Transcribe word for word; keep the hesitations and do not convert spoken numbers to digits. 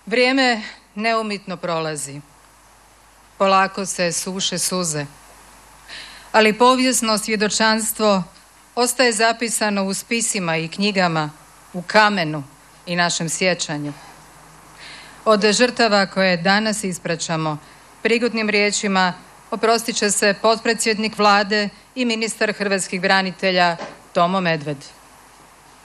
Vrijeme neumitno prolazi. Polako se suše suze. Ali povijesno svjedočanstvo ostaje zapisano u spisima i knjigama, u kamenu i našem sjećanju. Od žrtava koje danas ispraćamo, prigodnim riječima oprostit će se potpredsjednik vlade i ministar hrvatskih branitelja Tomo Medved.